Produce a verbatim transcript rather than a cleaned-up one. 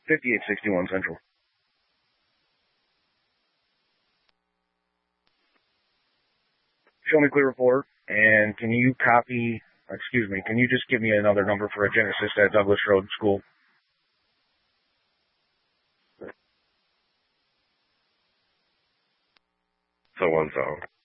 fifty-eight sixty-one Central. Show me clear report, and can you copy, excuse me, can you just give me another number for a Genesis at Douglas Road School? So one song.